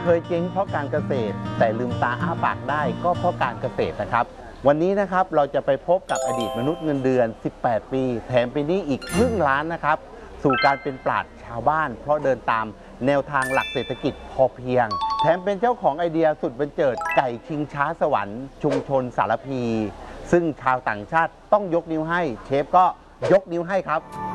เคยเจ๊งเพราะการเกษตรแต่ลืมตาอ้าปากได้ก็เพราะการเกษตรนะครับวันนี้นะครับเราจะไปพบกับอดีตมนุษย์เงินเดือน18ปีแถมปีนี้อีกครึ่งล้านนะครับสู่การเป็นปราชญ์ชาวบ้านเพราะเดินตามแนวทางหลักเศรษฐกิจพอเพียงแถมเป็นเจ้าของไอเดียสุดบันเจิดไก่ชิงช้าสวรรค์ชุมชนสารพีซึ่งชาวต่างชาติต้องยกนิ้วให้เชฟก็ยกนิ้วให้ครับ